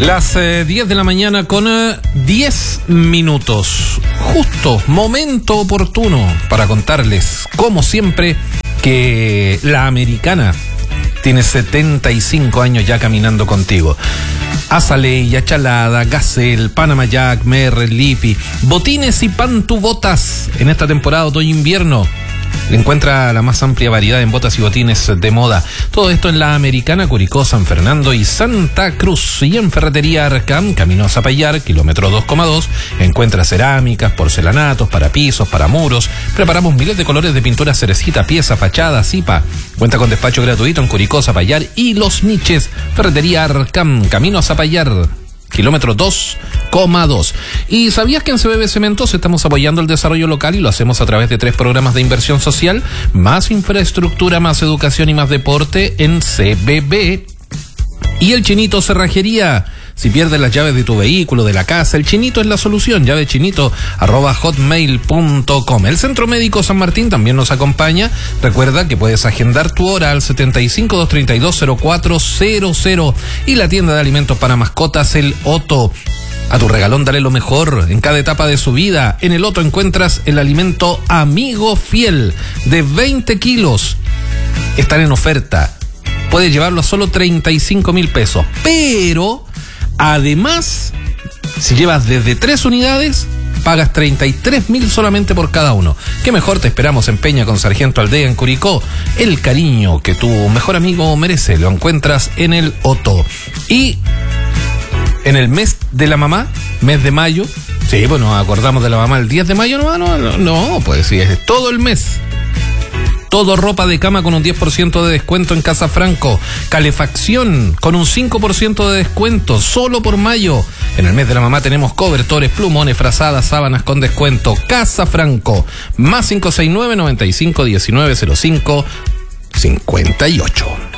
Las 10 de la mañana con 10 minutos. Justo, momento oportuno para contarles, como siempre, que la Americana tiene 75 años ya caminando contigo. Azalea, Chalada, Gazelle, Panama Jack, Merrell, Lippy, botines y pantubotas en esta temporada otoño-invierno. Encuentra la más amplia variedad en botas y botines de moda. Todo esto en la Americana, Curicó, San Fernando y Santa Cruz. Y en Ferretería Arcam, camino a Zapallar, kilómetro 2,2, encuentra cerámicas, porcelanatos, para pisos, para muros. Preparamos miles de colores de pintura cerecita, pieza, fachada, zipa. Cuenta con despacho gratuito en Curicó, Zapallar y Los Niches. Ferretería Arcam, camino a Zapallar, kilómetro 2,2. ¿Y sabías que en CBB Cementos estamos apoyando el desarrollo local y lo hacemos a través de 3 programas de inversión social? Más infraestructura, más educación y más deporte en CBB. Y el Chinito Cerrajería. Si pierdes las llaves de tu vehículo, de la casa, el Chinito es la solución. llavechinito@hotmail.com. El Centro Médico San Martín también nos acompaña. Recuerda que puedes agendar tu hora al 75-232-0400. Y la tienda de alimentos para mascotas, el Otto. A tu regalón dale lo mejor en cada etapa de su vida. En el Otto encuentras el alimento Amigo Fiel de 20 kilos. Están en oferta. Puedes llevarlo a solo 35,000 pesos. Pero además, si llevas desde 3 unidades, pagas 33,000 solamente por cada uno. ¿Qué mejor? Te esperamos en Peña con Sargento Aldea en Curicó. El cariño que tu mejor amigo merece lo encuentras en el Otto. Y en el mes de la mamá, mes de mayo, sí, pues nos acordamos de la mamá el 10 de mayo, no, pues sí, es todo el mes. Todo ropa de cama con un 10% de descuento en Casa Franco. Calefacción con un 5% de descuento solo por mayo. En el mes de la mamá tenemos cobertores, plumones, frazadas, sábanas con descuento. Casa Franco, más 569-95-1905-58.